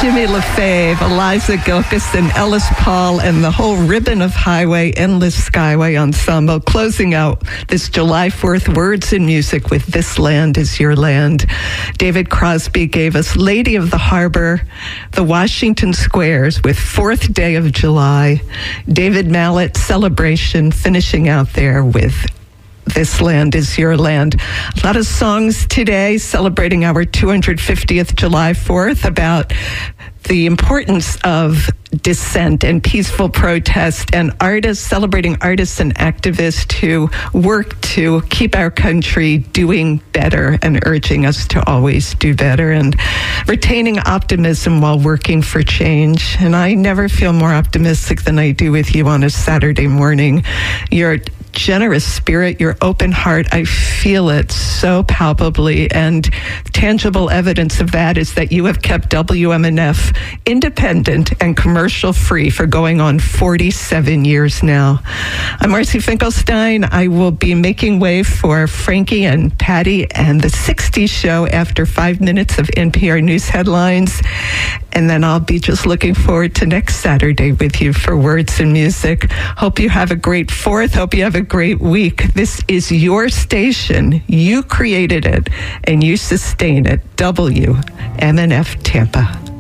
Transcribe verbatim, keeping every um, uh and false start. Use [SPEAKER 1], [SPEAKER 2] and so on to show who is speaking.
[SPEAKER 1] Jimmy LaFave, Eliza Gilkison, Ellis Paul, and the whole ribbon of Highway, Endless Skyway Ensemble, closing out this July fourth Words and Music with This Land Is Your Land. David Crosby gave us Lady of the Harbor, the Washington Squares with Fourth Day of July. David Mallet, Celebration, finishing out there with This Land Is Your Land. A lot of songs today celebrating our two hundred fiftieth July fourth about the importance of dissent and peaceful protest, and artists celebrating artists and activists who work to keep our country doing better and urging us to always do better and retaining optimism while working for change. And I never feel more optimistic than I do with you on a Saturday morning. Your generous spirit, your open heart, I feel it so palpably, and tangible evidence of that is that you have kept W M N F independent and commercial free for going on forty-seven years now. I'm Marcy Finkelstein. I will be making way for Frankie and Patty and the sixties show after five minutes of N P R News headlines, and then I'll be just looking forward to next Saturday with you for Words and Music. Hope you have a great fourth. Hope you have a great week. This is your station. You created it and you sustain it. W M N F Tampa.